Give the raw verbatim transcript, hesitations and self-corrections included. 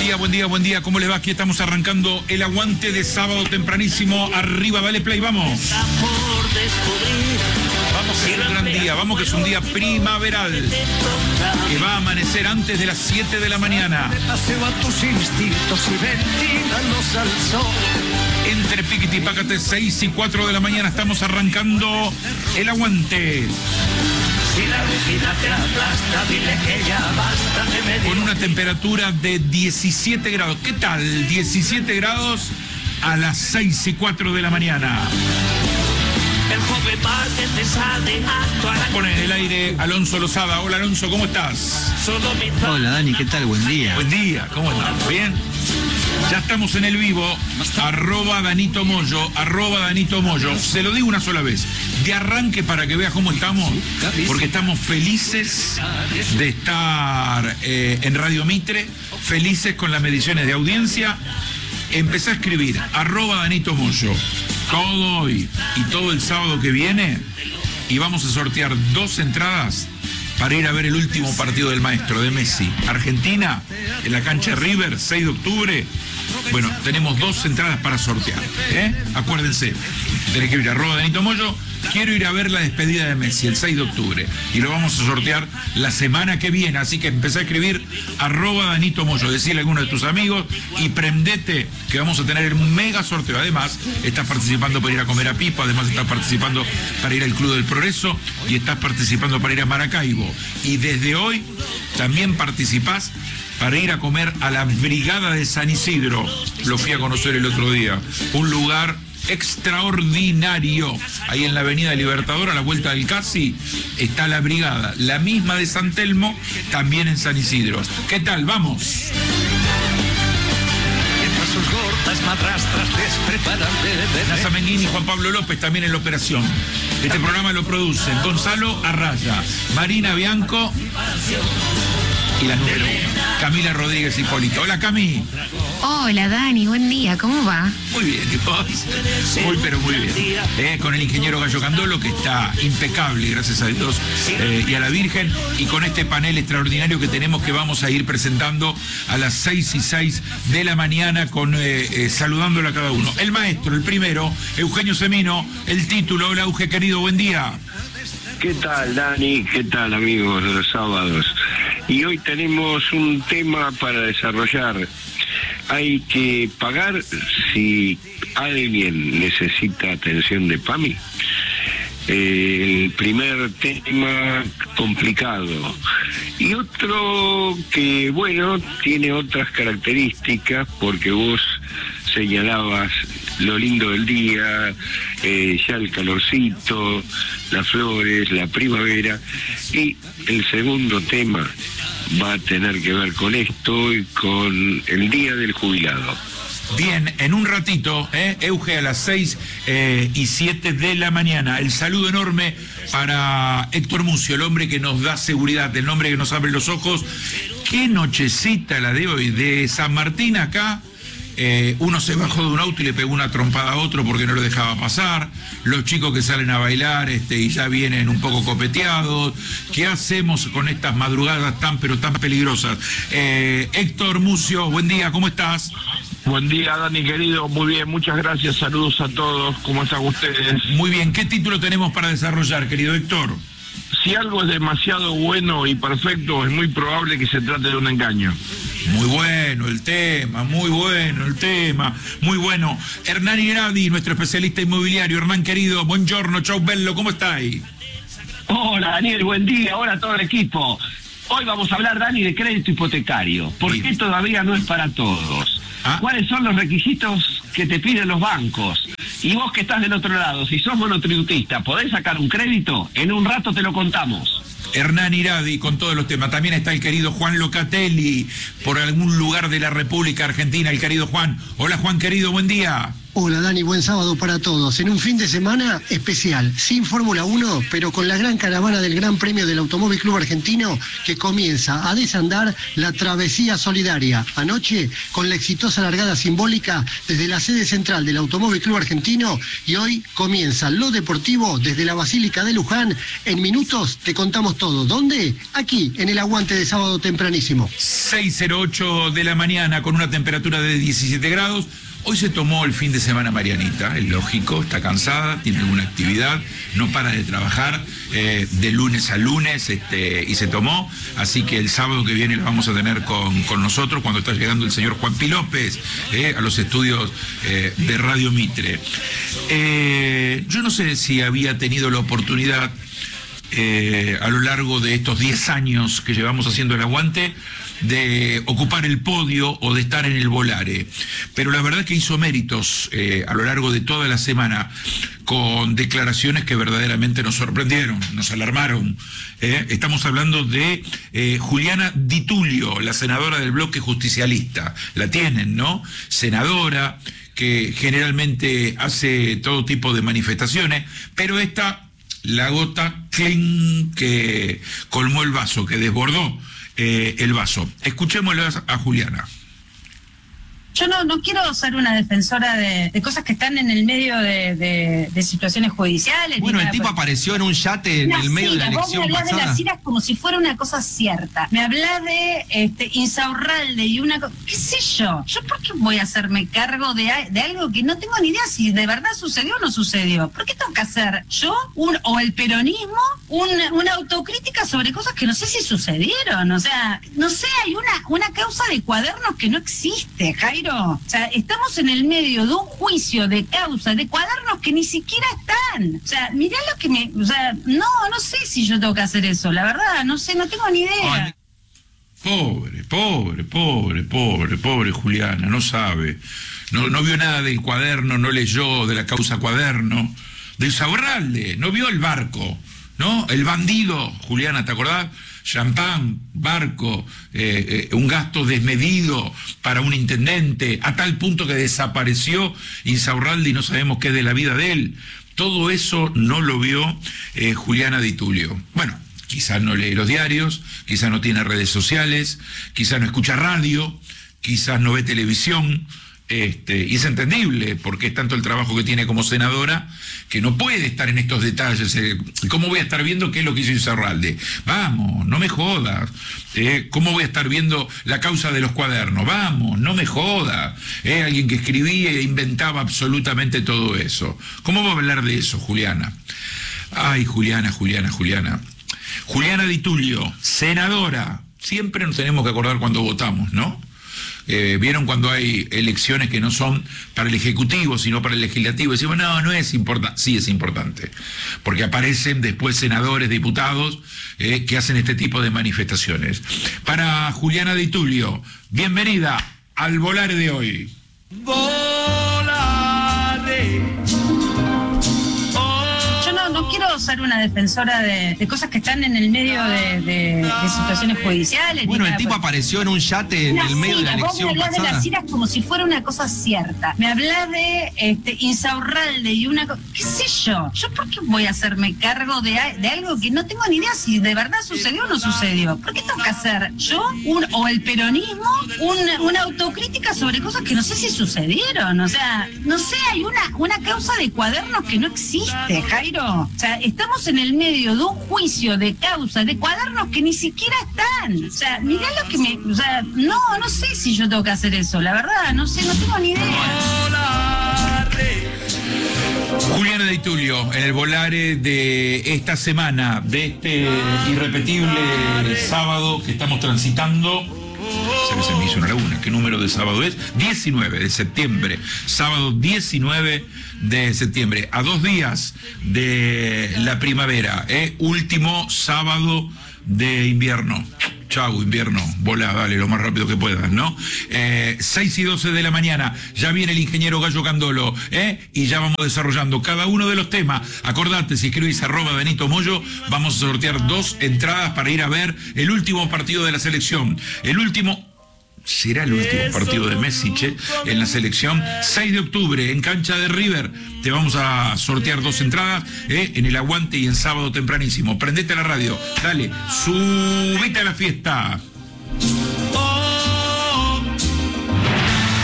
día, buen día, buen día. ¿Cómo les va? Aquí estamos arrancando el aguante de sábado tempranísimo. Arriba, dale play, vamos. Vamos, que es un gran día. Vamos, que es un día primaveral. Que va a amanecer antes de las siete de la mañana. Entre Piquiti y Pácate, seis y cuatro de la mañana, estamos arrancando el aguante. Con una temperatura de diecisiete grados. ¿Qué tal? diecisiete grados a las seis y cuatro de la mañana. Pone en el aire Alonso Lozada. Hola, Alonso, ¿cómo estás? Hola, Dani, ¿qué tal? Buen día. Buen día, ¿cómo estás? ¿Bien? Ya estamos en el vivo, arroba Danito Moyo, arroba Danito Moyo. Se lo digo una sola vez, de arranque para que veas cómo estamos, porque estamos felices de estar eh, en Radio Mitre, felices con las mediciones de audiencia. Empecé a escribir, arroba Danito Moyo, todo hoy y todo el sábado que viene, y vamos a sortear dos entradas para ir a ver el último partido del maestro, de Messi. Argentina, en la cancha River, seis de octubre. Bueno, tenemos dos entradas para sortear, ¿eh? Acuérdense, tenés que ir a arroba Danito Moyo. Quiero ir a ver la despedida de Messi el seis de octubre y lo vamos a sortear la semana que viene, así que empecé a escribir arroba Danito Moyo, decirle a alguno de tus amigos y prendete que vamos a tener un mega sorteo. Además, estás participando para ir a comer a Pipo, además estás participando para ir al Club del Progreso y estás participando para ir a Maracaibo. Y desde hoy también participás para ir a comer a la Brigada de San Isidro. Lo fui a conocer el otro día, un lugar extraordinario. Ahí en la Avenida Libertador, a la vuelta del Casi, está la brigada, la misma de San Telmo, también en San Isidro. ¿Qué tal? Vamos. Nasa Menguini y Juan Pablo López también en la operación. Este programa lo producen Gonzalo Arraya, Marina Bianco y la número uno, Camila Rodríguez Hipólito. Hola, Cami. Hola, Dani, buen día, ¿cómo va? Muy bien, ¿y vos? Muy, pero muy bien. Eh, con el ingeniero Gallo Candolo, que está impecable, gracias a Dios, eh, y a la Virgen, y con este panel extraordinario que tenemos, que vamos a ir presentando a las seis y seis de la mañana, con eh, eh, saludándolo a cada uno. El maestro, el primero, Eugenio Semino, el título. Hola, Euge, querido, buen día. ¿Qué tal, Dani? ¿Qué tal, amigos de los sábados? Y hoy tenemos un tema para desarrollar. Hay que pagar si alguien necesita atención de PAMI. Eh, el primer tema complicado. Y otro que, bueno, tiene otras características, porque vos señalabas lo lindo del día, eh, ya el calorcito, las flores, la primavera. Y el segundo tema va a tener que ver con esto y con el Día del Jubilado. Bien, en un ratito, ¿eh? Euge, a las seis eh, y siete de la mañana. El saludo enorme para Héctor Mucio, el hombre que nos da seguridad, el hombre que nos abre los ojos. Qué nochecita la de hoy, de San Martín acá. Eh, uno se bajó de un auto y le pegó una trompada a otro porque no lo dejaba pasar. Los chicos que salen a bailar este, y ya vienen un poco copeteados. ¿Qué hacemos con estas madrugadas tan pero tan peligrosas? Eh, Héctor Mucio, buen día, ¿cómo estás? Buen día, Dani, querido. Muy bien, muchas gracias. Saludos a todos. ¿Cómo están ustedes? Muy bien. ¿Qué título tenemos para desarrollar, querido Héctor? Si algo es demasiado bueno y perfecto, es muy probable que se trate de un engaño. Muy bueno el tema, muy bueno el tema, muy bueno. Hernán Iradi, nuestro especialista inmobiliario. Hernán, querido, buongiorno, chau bello, ¿cómo estáis? Hola, Daniel, buen día. Hola a todo el equipo. Hoy vamos a hablar, Dani, de crédito hipotecario. ¿Por qué todavía no es para todos? ¿Ah? ¿Cuáles son los requisitos que te piden los bancos? Y vos que estás del otro lado, si sos monotributista, ¿podés sacar un crédito? En un rato te lo contamos. Hernán Iradi con todos los temas. También está el querido Juan Locatelli, por algún lugar de la República Argentina, el querido Juan. Hola, Juan, querido, buen día. Hola Dani, buen sábado para todos. En un fin de semana especial, sin Fórmula uno, pero con la gran caravana del Gran Premio del Automóvil Club Argentino que comienza a desandar la travesía solidaria. Anoche, con la exitosa largada simbólica desde la sede central del Automóvil Club Argentino, y hoy comienza lo deportivo desde la Basílica de Luján. En minutos te contamos todo. ¿Dónde? Aquí, en el aguante de sábado tempranísimo. seis cero ocho de la mañana con una temperatura de diecisiete grados. Hoy se tomó el fin de semana Marianita, es lógico, está cansada, tiene alguna actividad, no para de trabajar eh, de lunes a lunes este, y se tomó, así que el sábado que viene la vamos a tener con, con nosotros cuando está llegando el señor Juan Pi López eh, a los estudios eh, de Radio Mitre. Eh, yo no sé si había tenido la oportunidad eh, a lo largo de estos diez años que llevamos haciendo el aguante de ocupar el podio o de estar en el volare, pero la verdad que hizo méritos eh, a lo largo de toda la semana con declaraciones que verdaderamente nos sorprendieron, nos alarmaron. Eh, estamos hablando de eh, Juliana Di Tulio, la senadora del bloque justicialista. La tienen, ¿no? Senadora que generalmente hace todo tipo de manifestaciones, pero esta, la gota clean que colmó el vaso, que desbordó Eh, el vaso. Escuchémoslo a Juliana. Yo no, no quiero ser una defensora de, de cosas que están en el medio de, de, de situaciones judiciales. Bueno, el tipo por... apareció en un yate en el medio de la elección pasada. Vos me hablás de las iras como si fuera una cosa cierta. Me hablás de este, Insaurralde y una cosa... ¿Qué sé yo? ¿Yo por qué voy a hacerme cargo de, de algo que no tengo ni idea si de verdad sucedió o no sucedió? ¿Por qué tengo que hacer yo un, o el peronismo una, una autocrítica sobre cosas que no sé si sucedieron? O sea, no sé, hay una, una causa de cuadernos que no existe, Jairo. O sea, estamos en el medio de un juicio de causa, de cuadernos que ni siquiera están. O sea, mirá lo que me... O sea, no, no sé si yo tengo que hacer eso, la verdad, no sé, no tengo ni idea. Pobre, pobre, pobre, pobre, pobre Juliana, no sabe. No, no vio nada del cuaderno, no leyó de la causa cuaderno. De Insaurralde, no vio el barco, ¿no? El bandido, Juliana, ¿te acordás? Champán, barco, eh, eh, un gasto desmedido para un intendente, a tal punto que desapareció Insaurralde y no sabemos qué es de la vida de él. Todo eso no lo vio eh, Juliana Di Tulio. Bueno, quizás no lee los diarios, quizás no tiene redes sociales, quizás no escucha radio, quizás no ve televisión. Este, y es entendible porque es tanto el trabajo que tiene como senadora que no puede estar en estos detalles. Eh, ¿Cómo voy a estar viendo qué es lo que hizo Insaurralde? Vamos, no me jodas. Eh, ¿Cómo voy a estar viendo la causa de los cuadernos? Vamos, no me jodas. Eh, alguien que escribía e inventaba absolutamente todo eso. ¿Cómo va a hablar de eso, Juliana? Ay, Juliana, Juliana, Juliana. Juliana Di Tulio, senadora. Siempre nos tenemos que acordar cuando votamos, ¿no? Eh, ¿Vieron cuando hay elecciones que no son para el Ejecutivo, sino para el Legislativo? Decimos, no, no es importante. Sí es importante, porque aparecen después senadores, diputados, eh, que hacen este tipo de manifestaciones. Para Juliana Di Tulio, bienvenida al Volare de hoy. Volare. No quiero ser una defensora de, de cosas que están en el medio de, de, de situaciones judiciales. Bueno, el tipo por... apareció en un yate en el medio de la elección pasada. Vos me hablás de las iras como si fuera una cosa cierta. Me hablás de este, Insaurralde y una cosa... ¿Qué sé yo? ¿Yo por qué voy a hacerme cargo de, de algo que no tengo ni idea si de verdad sucedió o no sucedió? ¿Por qué tengo que hacer yo un, o el peronismo una, una autocrítica sobre cosas que no sé si sucedieron? O sea, no sé, hay una, una causa de cuadernos que no existe, Jairo. O sea, estamos en el medio de un juicio de causa, de cuadernos que ni siquiera están. O sea, mirá lo que me... O sea, no, no sé si yo tengo que hacer eso, la verdad, no sé, no tengo ni idea. Juliana Di Tulio, en el Volare de esta semana, de este irrepetible sábado que estamos transitando. Se me, se me hizo una laguna. ¿Qué número de sábado es? diecinueve de septiembre. Sábado diecinueve de septiembre. A dos días de la primavera. ¿eh? Último sábado de invierno. Chau, invierno, volá, dale, lo más rápido que puedas, ¿no? Eh, seis y doce de la mañana, ya viene el ingeniero Gallo Candolo, ¿eh? Y ya vamos desarrollando cada uno de los temas. Acordate, si escribís arroba Danito Moyo, vamos a sortear dos entradas para ir a ver el último partido de la selección. El último... será el último partido de Messi, che, en la selección. seis de octubre, en cancha de River, te vamos a sortear dos entradas, eh, en el Aguante y en sábado tempranísimo. Prendete la radio, dale, subite a la fiesta.